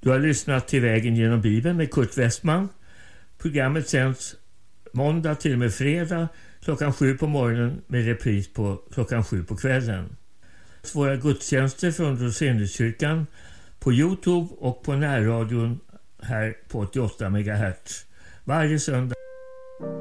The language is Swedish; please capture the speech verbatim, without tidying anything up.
Du har lyssnat till Vägen genom Bibeln med Kurt Westman. Programmet sänds måndag till och med fredag klockan sju på morgonen med repris på klockan sju på kvällen. Våra gudstjänster från Roseniuskyrkan på YouTube och på närradion här på åttioåtta megahertz varje söndag.